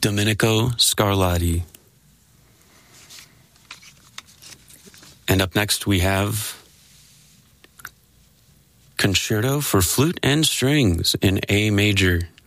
Domenico Scarlatti. And up next we have Concerto for Flute and Strings in A major.